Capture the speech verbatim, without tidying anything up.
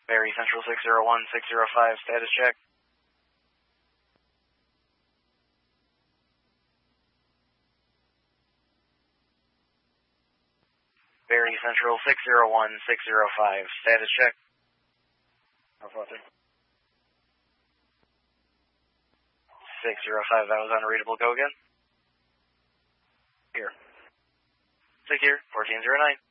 Barry Central six zero one six zero five, status check. Barry Central six zero one six zero five, status check. six zero five, that was unreadable. Go again. Here. Six here, fourteen zero nine.